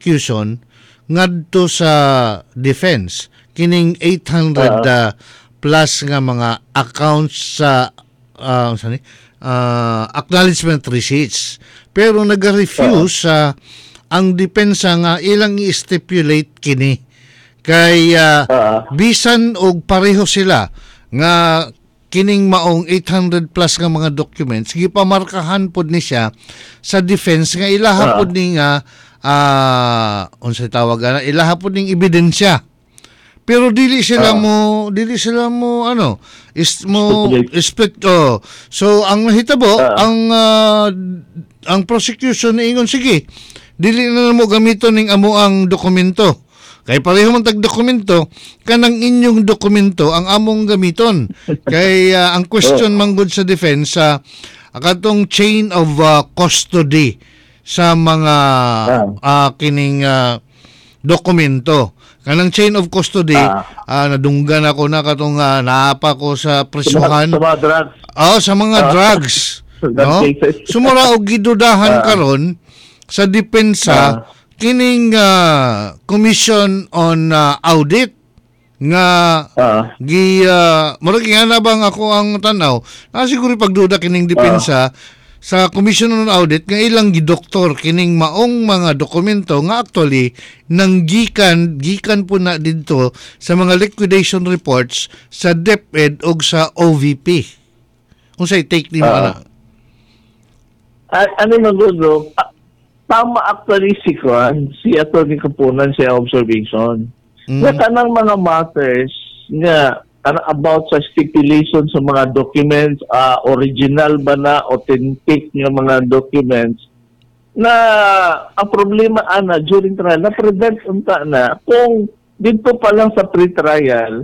prosecution ngadto sa defense kining 800 plus nga mga accounts sa acknowledgement receipts, pero nag-refuse ang depensa nga ilang i-stipulate kini kay bisan og pareho sila nga kining maong 800 plus nga mga documents gipamarkahan pod ni siya sa defense nga ilaha pod ni nga unsay tawag ana, ilaha pod ning ebidensya, pero dili sila mo so ang nahitabo ang prosecution niingon sige dili na mo gamiton ning amo ang dokumento kay pareho man tag dokumento kanang inyong dokumento ang among gamiton kay ang question manggod sa defense katong chain of custody sa mga kining dokumento. Kanang chain of custody, nadunggan ako na katong naapa ko sa prisuhan. Sa mga drugs. Sa mga drugs. No? Sumura og gidudahan karon sa depensa kining Commission on Audit nga murag nga bang ako ang tanaw na siguro pagduda kining depensa sa Commission on Audit nga ilang gidoktor kining maong mga dokumento nga actually nang gikan po na dito sa mga liquidation reports sa DepEd o sa OVP. Unsay take nimo ana? Ano nagulo? Tama actually si Atty. Kapunan sa observation. Na kanang mga matters nga about sa stipulation sa mga documents, original ba na, authentic nga mga documents, na ang problema during trial, na-prevent unta na, kung dito pa lang sa pre-trial,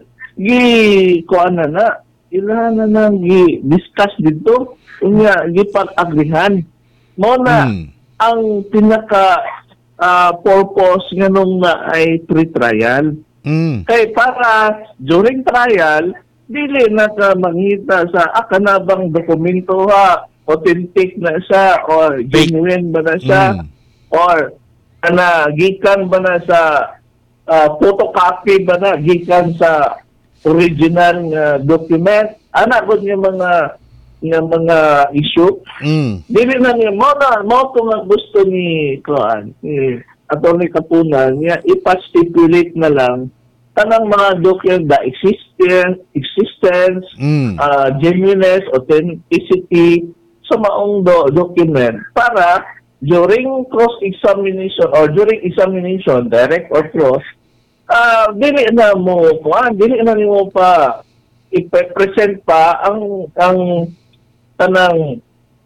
ilahan na nang discuss dito, gipag-agrihan. Muna, ang pinaka-purpose nga nung na ay pre-trial. Kay para during trial, dili na ka mangita sa kanabang dokumento authentic na siya or genuine ba na siya or gikan ba na sa photocopy ba na gikan sa original document. Gud nga mga issue. Dili na niya mo kung gusto ni Atty. Kapunan niya ipastipulate na lang tanang mga document, the existence, genuineness, authenticity sa maong document para during cross-examination or during examination, direct or cross, dili na nimo pa i-present pa ang tanang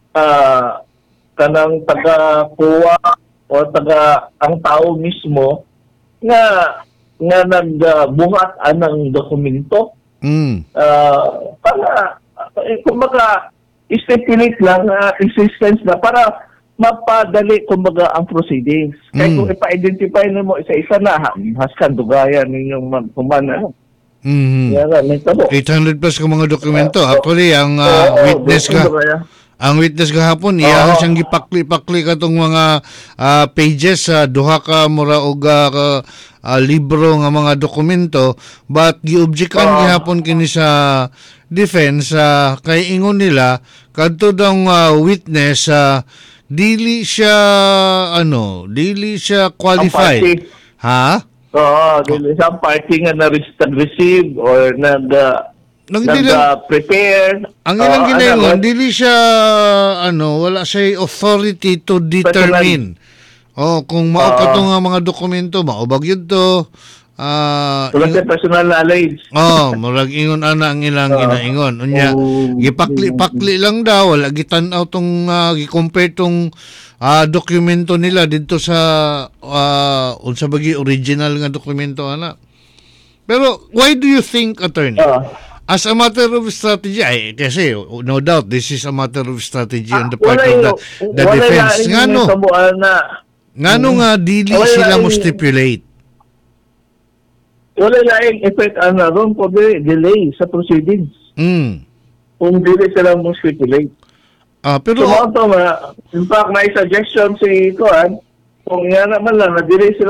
taga-kuha o ang tao mismo nga nagbuhat anang dokumento para kumbaga stipulate lang existence na para mapadali kumbaga ang proceedings. Kaya kung ipa-identify na mo isa-isa na haskan dugayan ninyong magkumana. 800 plus ka mga dokumento. Actually, ang witness gahapon iya siyang gipakli-pakli katong mga pages sa duha ka mura og libro nga mga dokumento, but giobjekan gihapon kini sa defense kay ingon nila kadto daw witness dili siya qualified. Dili siya party nga na-receive or prepare. Ang ilang ginayon, dili siya wala siya authority to determine kung mao katong mga dokumento maubag yun to. Wala siya personal knowledge. Murag ingon ana ang ilang ginaingon. Unya gipakli-pakli lang daw, wala gitan-aw tong gi-compare tong dokumento nila dito sa unsa bagi original nga dokumento ana. Pero why do you think, attorney? As a matter of strategy, kasi no doubt this is a matter of strategy on the part of the defense. Ngano nga dili sila mo stipulate? Wala laing effect ron po delay sa proceedings. Kung dili sila mo stipulate. Pero in fact, may suggestion si Kuan, kung yan naman lang na dili sila